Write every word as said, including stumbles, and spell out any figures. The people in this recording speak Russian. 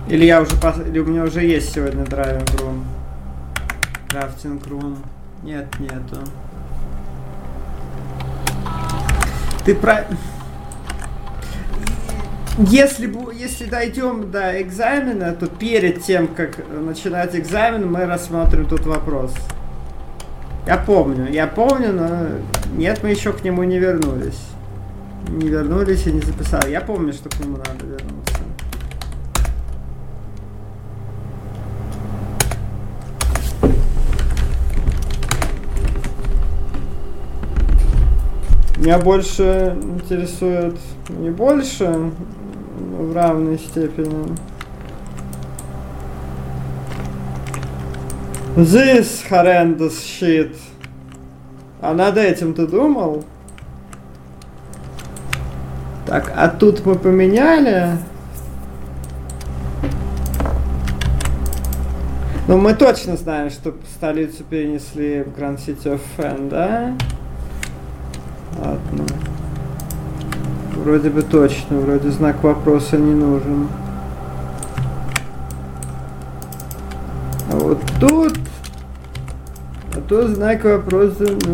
Или я уже пос... Или у меня уже есть сегодня драйвинг рум? Крафтинг рум. Нет, нету. Ты про... Если, если дойдем до экзамена, то перед тем, как начинать экзамен, мы рассмотрим тут вопрос. Я помню, я помню, но нет, мы еще к нему не вернулись. Не вернулись и не записали. Я помню, что к нему надо вернуться. Меня больше интересует не больше, но в равной степени. This horrendous shit. А над этим ты думал? Так, а тут мы поменяли. Ну, мы точно знаем, что столицу перенесли в Grand City of Fen, да? Ладно. Вроде бы точно, вроде знак вопроса не нужен. А вот тут... А тут знак вопроса